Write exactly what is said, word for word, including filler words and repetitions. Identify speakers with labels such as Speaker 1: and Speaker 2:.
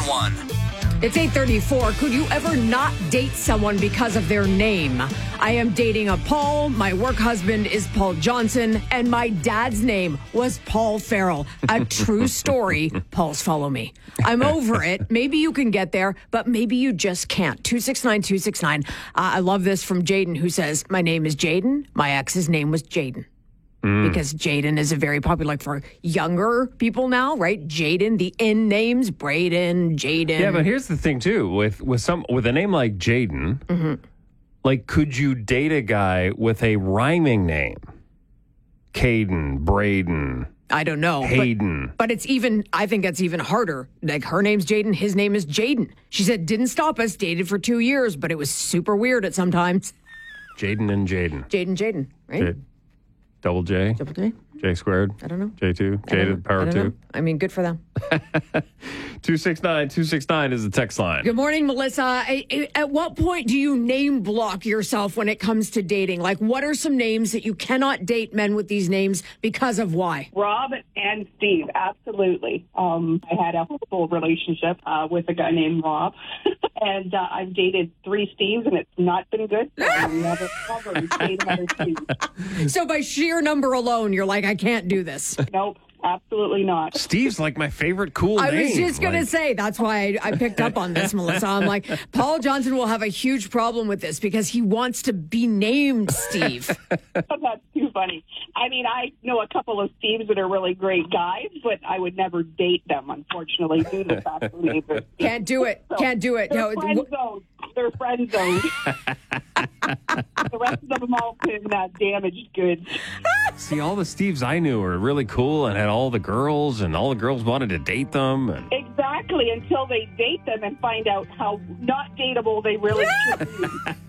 Speaker 1: one.
Speaker 2: It's eight thirty-four. Could you ever not date someone because of their name? I am dating a Paul. My work husband is Paul Johnson. And my dad's name was Paul Farrell. A true story. Pauls follow me. I'm over it. Maybe you can get there, but maybe you just can't. two six nine, two six nine. Uh, I love this from Jaden, who says, my name is Jaden. My ex's name was Jaden. Mm. Because Jaden is a very popular, like for younger people now, right? Jaden, the N names, Braden, Jaden.
Speaker 3: Yeah, but here's the thing too, with with some with a name like Jaden, mm-hmm. like could you date a guy with a rhyming name? Caden, Braden.
Speaker 2: I don't know.
Speaker 3: Hayden.
Speaker 2: But, but it's even, I think that's even harder. Like her name's Jaden, his name is Jaden. She said, didn't stop us, dated for two years, but it was super weird at sometimes.
Speaker 3: Jaden and Jaden.
Speaker 2: Jaden, Jaden, right?
Speaker 3: J- Double J?
Speaker 2: Double J?
Speaker 3: J squared?
Speaker 2: I don't know.
Speaker 3: J two? Jaded, power
Speaker 2: I
Speaker 3: two?
Speaker 2: Know. I mean, good for them.
Speaker 3: two six nine, two six nine is the text line.
Speaker 2: Good morning, Melissa. At what point do you name block yourself when it comes to dating? Like, what are some names that you cannot date men with these names because of why?
Speaker 4: Rob and Steve, absolutely. Um, I had a full relationship uh, with a guy named Rob, and uh, I've dated three Steves, and it's not been good. So I'll never ever date another Steve.
Speaker 2: So by sheer number alone, you're like, I can't do this.
Speaker 4: Nope. Absolutely not.
Speaker 3: Steve's like my favorite cool
Speaker 2: I
Speaker 3: name.
Speaker 2: I was just going
Speaker 3: like...
Speaker 2: to say, that's why I, I picked up on this, Melissa. I'm like, Paul Johnson will have a huge problem with this because he wants to be named Steve.
Speaker 4: That's too funny. I mean, I know a couple of Steves that are really great guys, but I would never date them, unfortunately, due to the fact that names are
Speaker 2: Can't do it.
Speaker 4: So
Speaker 2: Can't do it.
Speaker 4: They're
Speaker 2: No,
Speaker 4: friend zoned. They're friend zoned. The rest of them all been uh, damaged goods.
Speaker 3: See, all the Steves I knew were really cool and had all the girls, and all the girls wanted to date them. And...
Speaker 4: Exactly, until they date them and find out how not dateable they really should be.